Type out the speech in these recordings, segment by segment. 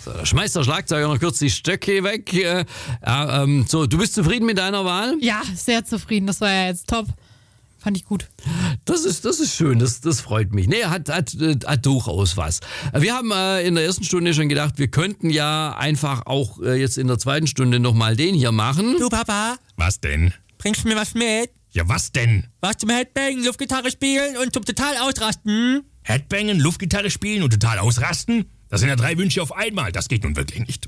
So, da schmeißt der Schlagzeuger noch kurz die Stöcke weg. So, du bist zufrieden mit deiner Wahl? Ja, sehr zufrieden. Das war ja jetzt top. Fand ich gut. Das ist schön, das freut mich. Nee, hat durchaus was. Wir haben in der ersten Stunde schon gedacht, wir könnten ja einfach auch jetzt in der zweiten Stunde nochmal den hier machen. Du Papa, Was denn? bringst du mir was mit? Ja, was denn? Was zum Headbang, Luftgitarre spielen und zum total ausrasten? Headbangen, Luftgitarre spielen und total ausrasten? Das sind ja 3 Wünsche auf einmal. Das geht nun wirklich nicht.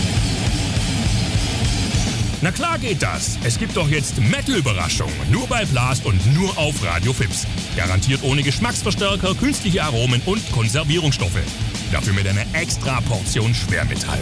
Na klar geht das. Es gibt doch jetzt Metal-Überraschung. Nur bei Blast und nur auf Radio Fips. Garantiert ohne Geschmacksverstärker, künstliche Aromen und Konservierungsstoffe. Dafür mit einer extra Portion Schwermetall.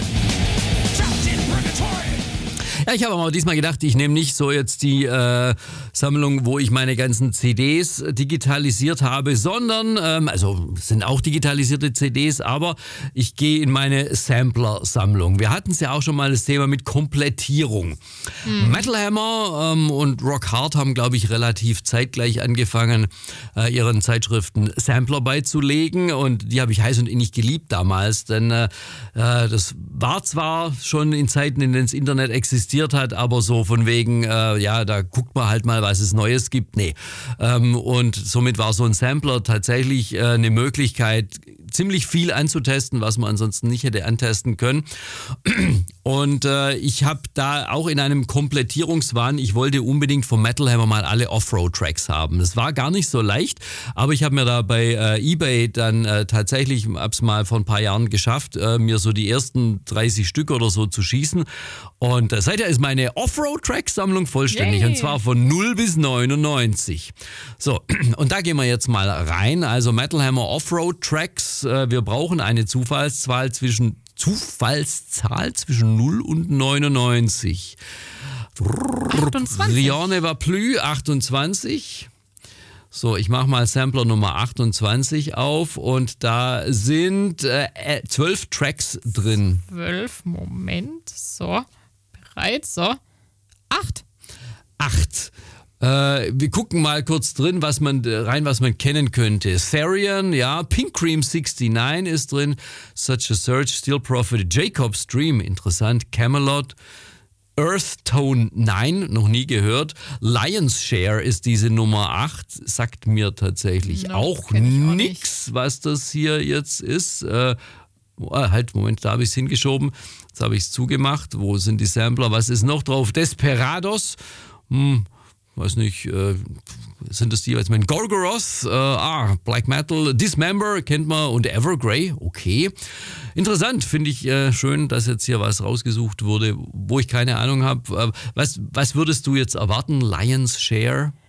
Ja, ich habe aber diesmal gedacht, ich nehme nicht so jetzt die Sammlung, wo ich meine ganzen CDs digitalisiert habe, sondern, also es sind auch digitalisierte CDs, aber ich gehe in meine Sampler-Sammlung. Wir hatten es ja auch schon mal das Thema mit Komplettierung. Metal Hammer und Rock Hard haben, glaube ich, relativ zeitgleich angefangen, ihren Zeitschriften Sampler beizulegen, und die habe ich heiß und innig geliebt damals, denn das war zwar schon in Zeiten, in denen das Internet existiert hat, aber so von wegen, da guckt man halt mal, was es Neues gibt. Nee. Und somit war so ein Sampler tatsächlich eine Möglichkeit, ziemlich viel anzutesten, was man ansonsten nicht hätte antesten können. Und ich habe da auch in einem Komplettierungswahn, ich wollte unbedingt vom Metal Hammer mal alle Offroad-Tracks haben. Das war gar nicht so leicht, aber ich habe mir da bei eBay dann tatsächlich, hab's mal vor ein paar Jahren geschafft, mir so die ersten 30 Stück oder so zu schießen. Und seither ist meine Offroad-Track-Sammlung vollständig, und zwar von 0 bis 99. So, und da gehen wir jetzt mal rein. Also Metal Hammer Offroad-Tracks. Wir brauchen eine Zufallszahl zwischen 0 und 99. 28. Rien ne va plus, 28. So, ich mache mal Sampler Nummer 28 auf, und da sind 12 Tracks drin. 12, Moment. So, bereit. So, 8. 8. Wir gucken mal kurz drin, was man kennen könnte. Therian, ja, Pink Cream 69 ist drin, Such a Search, Steel Prophet, Jacob's Dream, interessant, Camelot, Earth Tone 9, noch nie gehört. Lion's Share ist diese Nummer 8, sagt mir tatsächlich auch nix, was das hier jetzt ist. Moment, da habe ich es hingeschoben, jetzt habe ich es zugemacht. Wo sind die Sampler? Was ist noch drauf? Desperados, weiß nicht, sind das die jetzt mit Gorgoroth, Black Metal, Dismember kennt man, und Evergrey, okay. Interessant, finde ich schön, dass jetzt hier was rausgesucht wurde, wo ich keine Ahnung habe. Was würdest du jetzt erwarten? Lion's Share?